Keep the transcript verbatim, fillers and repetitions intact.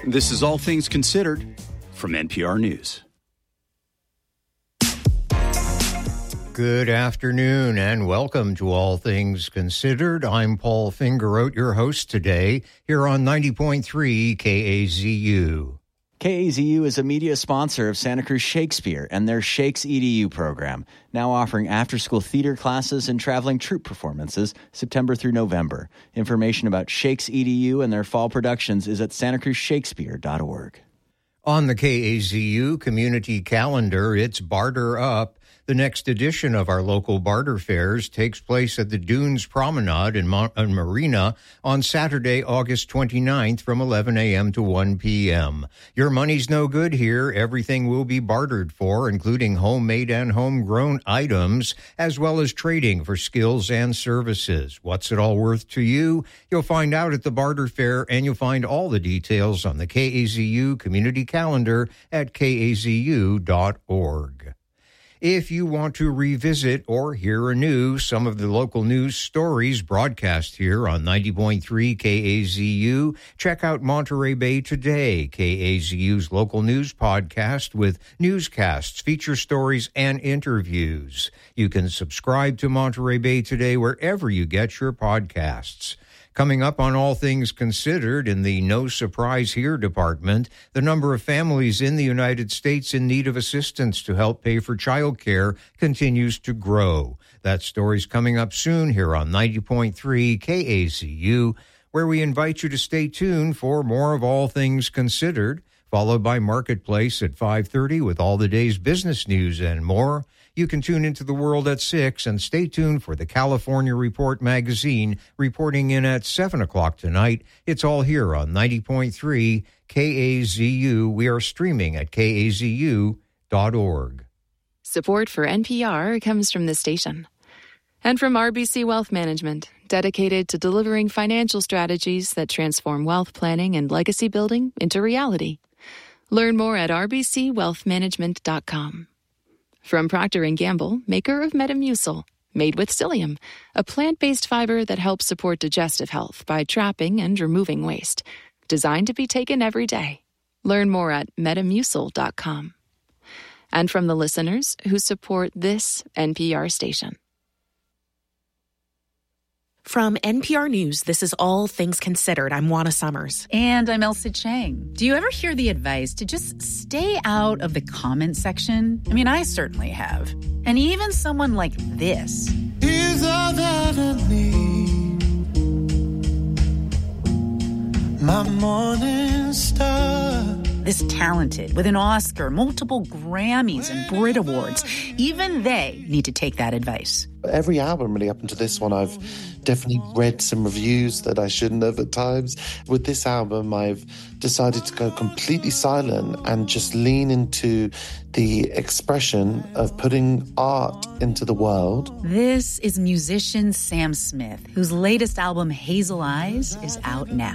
This is All Things Considered from N P R News. Good afternoon and welcome to All Things Considered. I'm Paul Fingeroth, your host today, here on ninety point three K A Z U. K A Z U is a media sponsor of Santa Cruz Shakespeare and their Shakes E D U program, now offering after-school theater classes and traveling troupe performances September through November. Information about Shakes E D U and their fall productions is at santa cruz shakespeare dot org. On the K A Z U community calendar, it's Barter Up. The next edition of our local barter fairs takes place at the Dunes Promenade in, Mon- in Marina on Saturday, August twenty-ninth from eleven a.m. to one p.m. Your money's no good here. Everything will be bartered for, including homemade and homegrown items, as well as trading for skills and services. What's it all worth to you? You'll find out at the barter fair, and you'll find all the details on the K A Z U community calendar at k a z u dot org. If you want to revisit or hear anew some of the local news stories broadcast here on ninety point three K A Z U, check out Monterey Bay Today, K A Z U's local news podcast with newscasts, feature stories, and interviews. You can subscribe to Monterey Bay Today wherever you get your podcasts. Coming up on All Things Considered in the No Surprise Here department, the number of families in the United States in need of assistance to help pay for child care continues to grow. That story's coming up soon here on ninety point three K A Z U, where we invite you to stay tuned for more of All Things Considered, followed by Marketplace at five thirty with all the day's business news and more. You can tune into the world at six and stay tuned for the California Report magazine reporting in at seven o'clock tonight. It's all here on ninety point three K A Z U. We are streaming at k a z u dot org. Support for N P R comes from this station and from R B C Wealth Management, dedicated to delivering financial strategies that transform wealth planning and legacy building into reality. Learn more at r b c wealth management dot com. From Procter and Gamble, maker of Metamucil, made with psyllium, a plant-based fiber that helps support digestive health by trapping and removing waste. Designed to be taken every day. Learn more at metamucil dot com. And from the listeners who support this N P R station. From N P R News, this is All Things Considered. I'm Juana Summers. And I'm Elsa Chang. Do you ever hear the advice to just stay out of the comment section? I mean, I certainly have. And even someone like this. Is all that I need. My morning star. This talented, with an Oscar, multiple Grammys, and Brit Awards. Even they need to take that advice. Every album, really, up until this one, I've definitely read some reviews that I shouldn't have at times. With this album, I've decided to go completely silent and just lean into the expression of putting art into the world. This is musician Sam Smith, whose latest album, Hazel Eyes, is out now.